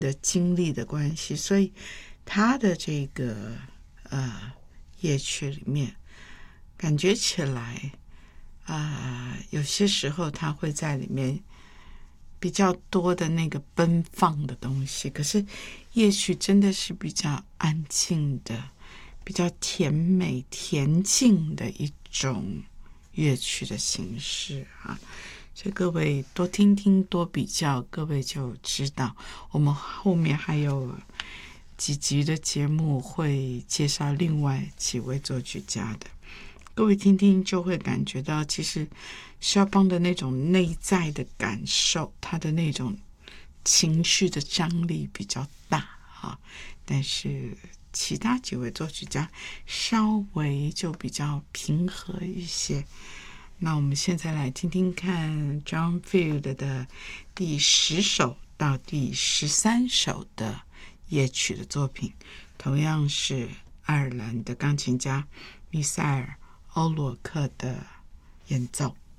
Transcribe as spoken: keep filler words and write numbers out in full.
的经历的关系，所以他的这个呃夜曲里面，感觉起来啊、呃，有些时候他会在里面比较多的那个奔放的东西，可是夜曲真的是比较安静的，比较甜美恬静的一种乐曲的形式啊。所以各位多听听多比较，各位就知道。我们后面还有几集的节目会介绍另外几位作曲家的，各位听听就会感觉到，其实肖邦的那种内在的感受，他的那种情绪的张力比较大啊，但是其他几位作曲家稍微就比较平和一些。那我们现在来听听看 John Field 的第十首到第十三首的夜曲的作品，同样是爱尔兰的钢琴家米塞尔·欧洛克的演奏。